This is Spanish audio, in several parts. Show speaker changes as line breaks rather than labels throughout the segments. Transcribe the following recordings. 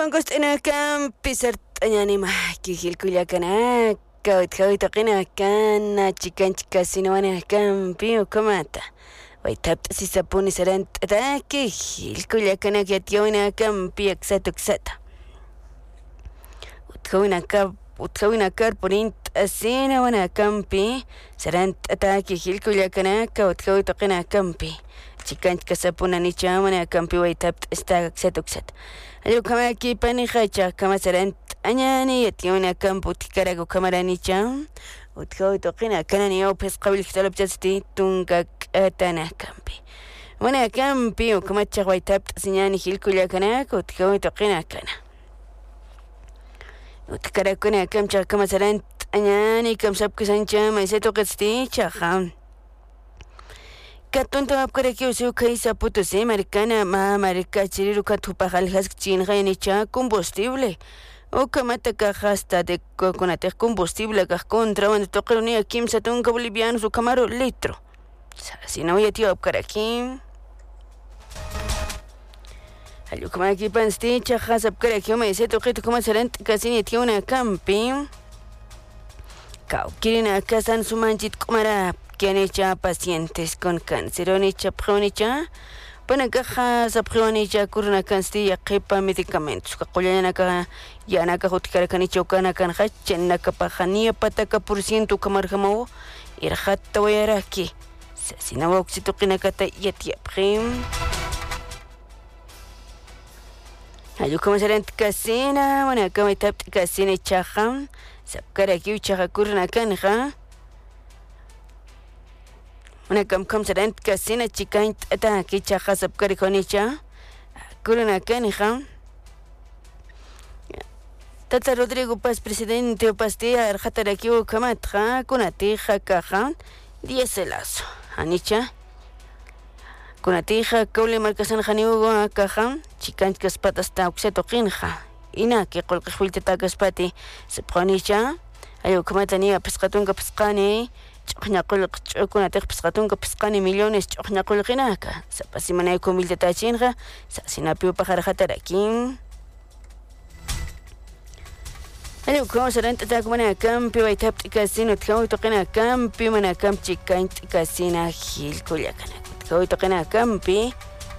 Juan Campi sart'añanima kijilkullakanaka witjawitaqinakana chikanchikasinawana Campi ukamata waytapta sisapuni sarant'ata kijilkullakanaka yatiyawina Campi aksata utjawinakar punint'asina wana Campi sarant'ata kijilkullakanaka witjawitaqina Campi chikanchikasapuna wana Campi waytapta aksata Ayukamaki panijacha kamasarant añani yationa campo tikarago kamaranicha utjo toqina kanani opes qabil xtalopchasti tunga atana campi wana campi ukamacha waytap siñani hilkulla kana utjo toqina kana utkarakuna kamcha kamasarant añani kamsapkasancha maiseto qasti chaha Katunta apkaraki usukaisa putusi maricana marika chiriruka tupajaljas chinjanicha combustible o kamata hasta de coconate combustible que contra cuando toca unir kimsa tunka boliviano su camaro litro si no voy a tío apkaraki alukamaki pansticha has apkaraki me dice toquito como serent casi ni tío una campi kirina kasan su manchit comara Kianicha pacientes con cáncer onicha pronicha pana caja sapronicha kurna canstilla kepa medicamentos kaqullana ka yana ka hotkara kanicho kana kan hachena kapajania pataka por ciento kamarjamo irhatta wayaraki sasina waqsito qinakata yatia prim ayu como serent casina wana kama tap casina chaja sapkara ki chaja kurna kanja Una kam serent casina chicaint ata ki chaja sapkari konicha kuruna kanija Tata Rodrigo Paz presidente o pastilla arjataraki o kamatra kunatija caja 10 lazo anicha kunatija kaule marcasan janiugo caja chicant kaspatas ta uxeto kinja ina que qolqihwilta ta kaspati sapqanicha ayo kamatani pesqatunga pesqani ch'uqñaqul ch'ukunataq pisqatunqa pisqani millones ch'uqñaqulqinaka sapasimanayku miltatachinqa sasinapi upajarqatarakin ayo sarant'ata mana Campi waytapt'i kasino tqawituqina Campi mana Campi chikaint'i kasina hilkullakana tqawituqina Campi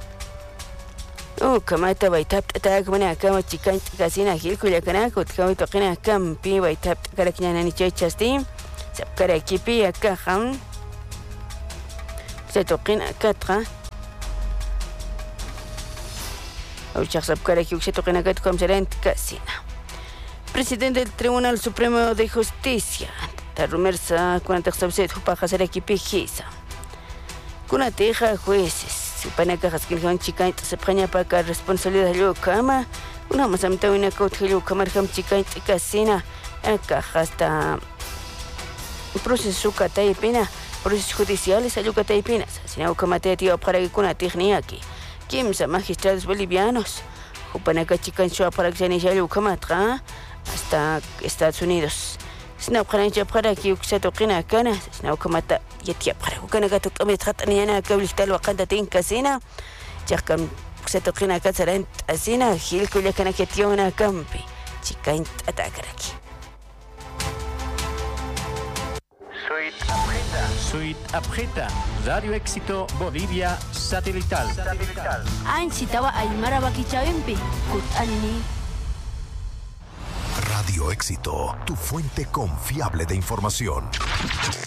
kamata waytapt'ata mana Campi chikaint'i kasina hilkullakana tqawituqina Campi waytapt'i karakñananichaychasti Sapkara kipi akajan se toqina katra Auchak sapkara ki se toqina kat kom serent casina Presidente del Tribunal Supremo de Justicia Tarumersa kunatak sabset hupaja sera kipi hisa Kunateja jueces Supanaka haskinjan chikait sepqaña paka responsabilidad yo kama Una masamtawina kauthilu kamarjam chikait casina akaja hasta proceso kataipina procesos judiciales ayuka taipinas sino kamate tío para que kuna tecniaki kimsa magistrados bolivianos upanaka chikancho para que se yayu kamatra hasta Estados Unidos sino para que uksato qina kana sino kamata yatia para kana gato kamet khataniana kablista alwaqada tin kasina jakam uksato qina katsaran asina hil kulla kana ketiona Campi chikant atakaraki
Suite Apreta, Radio Éxito Bolivia Satelital.
Ansitawa Aymara Bakichawempi, Kutanini.
Radio Éxito, tu fuente confiable de información.